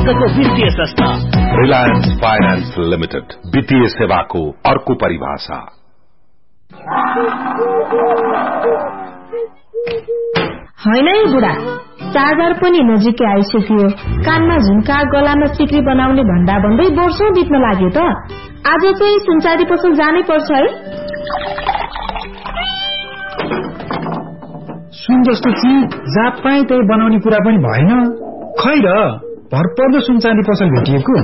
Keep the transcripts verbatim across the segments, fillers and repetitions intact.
सम्पर्कको वित्तीय संस्था रिलायन्स फाइनान्स लिमिटेड, वित्तीय सेवाको अर्को परिभाषा। होइन है बुढा, चाडबाड पनि नजिकै आइसक्यो। कानमा झुम्का, गलामा सिक्री बनाउने भन्दा भन्दै वर्षौं बित्न लाग्यो त। आज चाहिँ सुनचाँदी पसल जानै पर्छ है। सुन जस्तो चिज जहाँ पाए त्यही बनाउने कुरा पनि भएन। खै र भरपर्दो सुनचाँदी पसल भेटिएको।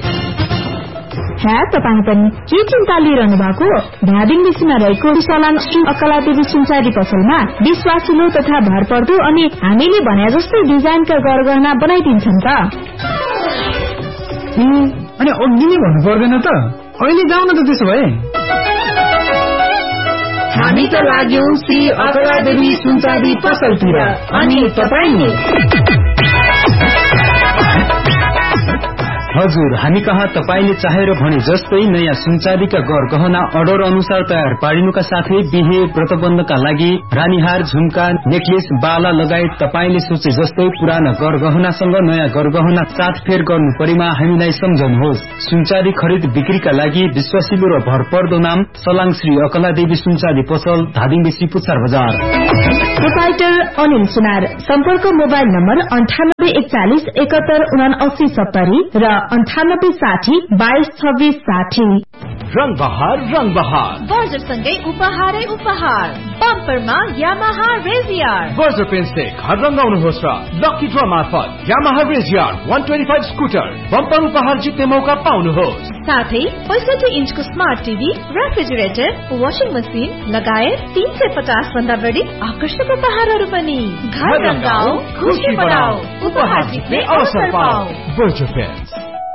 हे तपाईँ पनि के चिन्ता लिइरहनु भएको? धादिङ बेसीमा रहेको सलाङ श्री अकलादेवी सुनचाँदी पसलमा विश्वासिलो तथा भरपर्दो अनि हामीले भने जस्तै डिजाइनका गरगहना बनाइदिन्छन् त। अनि अघि नै भन्नु पर्दैन त? अहिले जाउँ न त त्यसो भए। हामी त लाग्यौं श्री अकलादेवी सुनचाँदी पसलतिर, अनि तपाईँ हजुर, हामी कहाँ तपाईले चाहेर भने जस्तै नयाँ सुनचाँदीका गर गहना अर्डर अनुसार तयार पारिनुका साथै बिहे व्रतबन्धका लागि रानीहार, झुम्का, नेकलेस, बाला लगायत तपाईले सोचे जस्तै पुराना गर गहनासँग नयाँ गर गहना साथफेर गर्नु परेमा हामीलाई सम्झनुहोस्। सुनचाँदी खरिद बिक्रीका लागि विश्वासिलो र भरपर्दो नाम सलाङ श्री अकलादेवी सुनचाँदी पसल, धादिङ बेसी, पुच्छार बजार। प्रोपाइटर अनिल सुनार। सम्पर्क मोबाइल नम्बर अन्ठानब्बे एकचालिस एकात्तर उनासी सत्तरी र अन्ठानब्बे साठी बाइस छब्बीस साठी। रंग बहार रंग बहार बर्जरसँगै उपहारै उपहार। बम्परमा यामाहा रेजियार। बर्जर पेन्सले घर रंगाउनुहोस् र लकी ड्र मार्फत यामाहा रेजियार एक सय पच्चीस स्कुटर बम्पर उपहार जित्ने मौका पाउनुहोस्। साथै पैंसठी इन्चको smart TV, refrigerator, washing machine लगायत तीन सय पचास भन्दा बढी आकर्षक उपहारहरू पनि। घर रंगाऊ, खुशी बनाऊ, उपहार जित्ने अवसर पाऊ। Berger pens.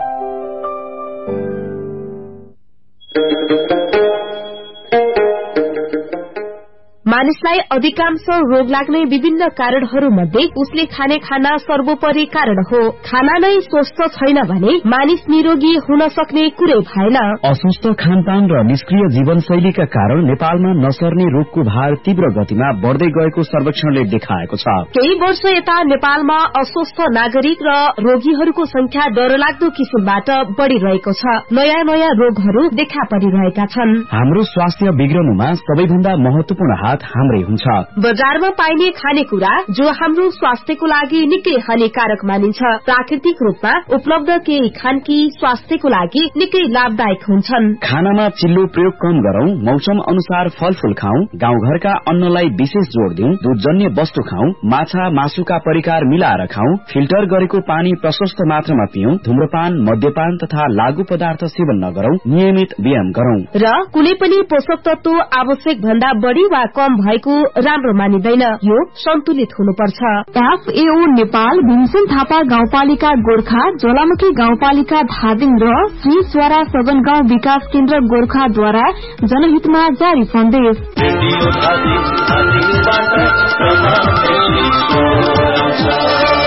मानिसलाई अधिकांश रोग लाग्ने विभिन्न कारणहरू मध्ये उसले खाने खाना सर्वोपरि कारण हो। खाना नै स्वस्थ छैन भने मानिस निरोगी हुन सक्ने कुरै भएन। अस्वस्थ खानपान र निष्क्रिय जीवनशैलीका कारण नेपालमा नसर्ने रोगको भार तीव्र गतिमा बढ्दै गएको सर्वेक्षणले देखाएको छ। केही वर्ष यता नेपालमा अस्वस्थ नागरिक र रोगीहरूको संख्या डरलाग्दो किसिमबाट बढ़िरहेको छ। नयाँ नयाँ रोगहरू देखा परिरहेका छन्। हाम्रो स्वास्थ्य बिग्रनुमा सबैभन्दा महत्वपूर्ण हात हाम्रै हुन्छ। बजारमा पाइने खानेकुरा जो हाम्रो स्वास्थ्यको लागि निकै हानिकारक मानिन्छ। प्राकृतिक रूपमा उपलब्ध केही खानकी स्वास्थ्यको लागि निकै लाभदायक हुन्छन्। खानामा चिल्लो प्रयोग कम गरौं, मौसम अनुसार फलफूल खाउँ, गाउँघरका अन्नलाई विशेष जोड़ दिउँ, दूधजन्य वस्तु खाउँ, माछा मासुका परिकार मिलाएर खाउँ, फिल्टर गरेको पानी प्रशस्त मात्रामा पिउँ, धूम्रपान, मद्यपान तथा लागू पदार्थ सेवन नगरौं, नियमित व्यायाम गरौं र कुनै पनि पोषक तत्व आवश्यक भन्दा बढ़ी वा कम भएको राम्रो मानिदैन। यो सन्तुलित हुनुपर्छ। एफएओ नेपाल, भीमसेन थापा गाउँपालिका गोर्खा, ज्वालामुखी गाउँपालिका धादिङ र श्री स्वरा सदन गाउँ विकास केन्द्र गोर्खाद्वारा जनहितमा जारी सन्देश।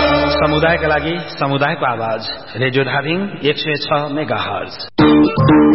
समुदायका लागि समुदायको आवाज, रेडियो धादिङ एक सय छ मेगा हर्ज।